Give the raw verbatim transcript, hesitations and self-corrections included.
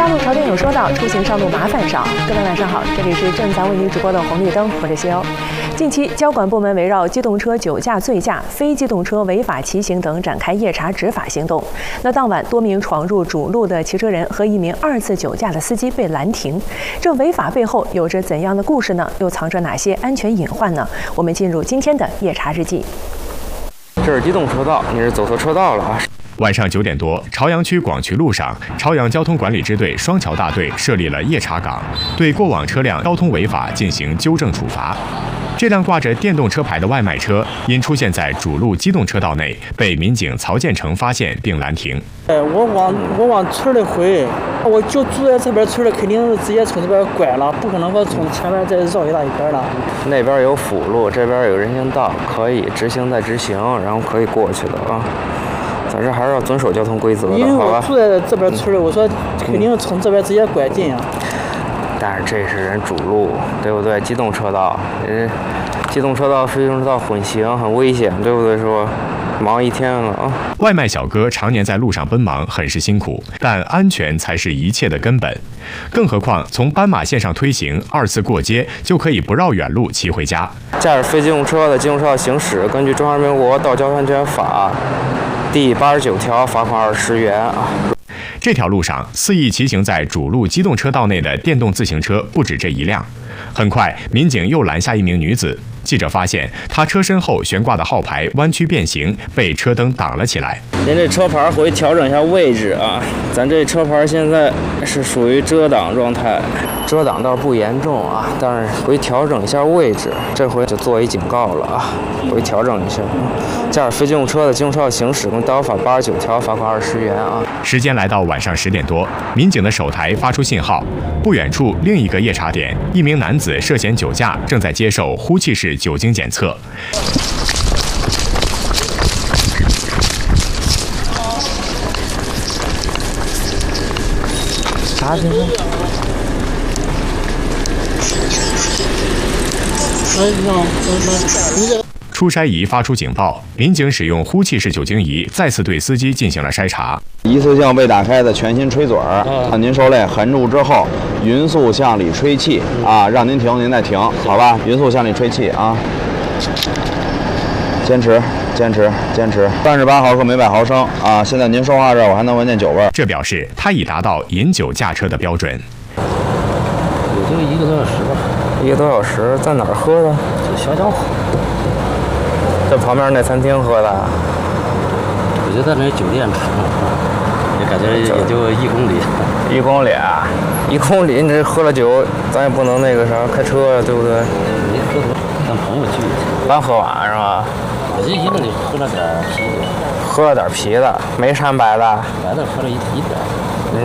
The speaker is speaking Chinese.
路潮店有说到，出行上路麻烦少。各位晚上好，这里是正在为您直播的红绿灯，我是西欧。近期，交管部门围绕机动车酒驾、醉驾、非机动车违法骑行等展开夜查执法行动。那当晚，多名闯入主路的骑车人和一名二次酒驾的司机被拦停。这违法背后有着怎样的故事呢？又藏着哪些安全隐患呢？我们进入今天的夜查日记。 这是机动车道，你是走错车道了啊！ 晚上九点多，朝阳区广渠路上，朝阳交通管理支队双桥大队设立了夜查岗，对过往车辆交通违法进行纠正处罚。这辆挂着电动车牌的外卖车因出现在主路机动车道内，被民警曹建成发现并拦停。 哎，我往我往村里回，我就住在这边村里，肯定直接从这边拐了，不可能说从前面再绕一大圈了。 那边有辅路，这边有人行道，可以直行再直行，然后可以过去的啊。咱这还是要遵守交通规则的， 因为我好吧？ 住在这边村里，我说肯定从这边直接拐进啊。 但是这是人主路，对不对？机动车道，人机动车道、非机动车道混行很危险，对不对？说忙一天了啊！ 外卖小哥常年在路上奔忙，很是辛苦，但安全才是一切的根本。更何况从斑马线上推行，二次过街就可以不绕远路骑回家。 驾驶非机动车的机动车道行驶，根据《中华人民共和国道交通安全法》第八十九条，罚款二十元啊！ 这条路上，肆意骑行在主路机动车道内的电动自行车不止这一辆。很快，民警又拦下一名女子。记者发现，她车身后悬挂的号牌弯曲变形，被车灯挡了起来。 您这车牌回调整一下位置啊！咱这车牌现在是属于遮挡状态，遮挡倒是不严重啊，但是回调整一下位置，这回就做一警告了啊！回调整一下。驾驶非机动车的机动车道行驶，跟道路法八十九条，罚款二十元啊！ 时间来到晚上十点多，民警的手台发出信号，不远处另一个夜查点，一名男子涉嫌酒驾，正在接受呼气式酒精检测。 啥情况？ 出筛仪发出警报，民警使用呼气式酒精仪再次对司机进行了筛查。 一次性未打开的全新吹嘴儿，啊，您受累含住之后，匀速向里吹气啊，让您停，您再停，好吧？匀速向里吹气啊，坚持，坚持，坚持，三十八毫克每百毫升啊！现在您说话这儿，我还能闻见酒味儿。 这表示他已达到饮酒驾车的标准。 也就一个多小时吧。 一个多小时，在哪儿喝的？ 这小江湖。 在旁边那餐厅喝的。 我就在那酒店吃，也感觉也就一公里。 一公里啊，一公里，你这喝了酒，咱也不能那个啥开车，对不对？ 没喝多，跟朋友聚一下。 刚喝完是吧？ 我这一个里喝了点啤酒。 喝了点啤的，没掺白的。 白的喝了一一点。